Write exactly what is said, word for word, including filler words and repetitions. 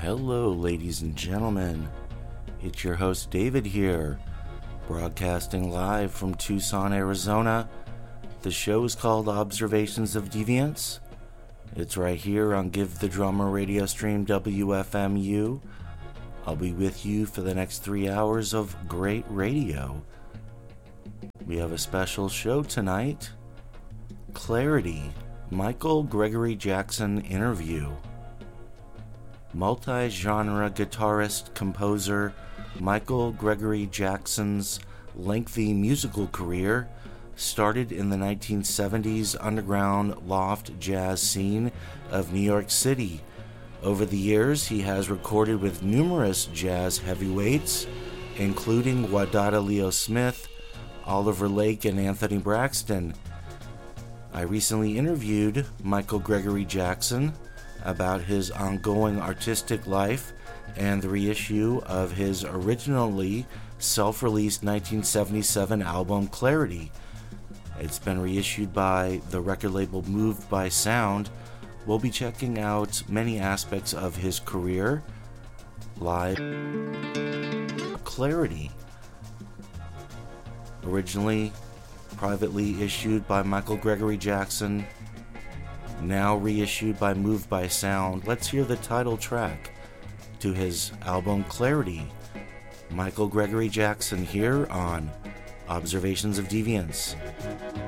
Hello, ladies and gentlemen. It's your host, David, here, broadcasting live from Tucson, Arizona. The show is called Observations of Deviance. It's right here on Give the Drummer radio stream W F M U. I'll be with you for the next three hours of great radio. We have a special show tonight. Clarity, Michael Gregory Jackson interview. Multi-genre guitarist, composer Michael Gregory Jackson's lengthy musical career started in the nineteen seventies underground loft jazz scene of New York City. Over the years, he has recorded with numerous jazz heavyweights, including Wadada Leo Smith, Oliver Lake, and Anthony Braxton. I recently interviewed Michael Gregory Jackson about his ongoing artistic life and the reissue of his originally self-released nineteen seventy-seven album Clarity. It's been reissued by the record label Moved by Sound. We'll be checking out many aspects of his career live. Clarity, originally privately issued by Michael Gregory Jackson, now reissued by Moved by Sound. Let's hear the title track to his album Clarity. Michael Gregory Jackson here on Observations of Deviance.